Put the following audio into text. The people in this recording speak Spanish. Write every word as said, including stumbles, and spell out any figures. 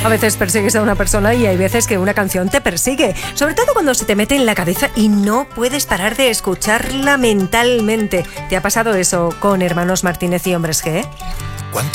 A veces persigues a una persona y hay veces que una canción te persigue, sobre todo cuando se te mete en la cabeza y no puedes parar de escucharla mentalmente. ¿Te ha pasado eso con Hermanos Martínez y Hombres G? ¿Cuánto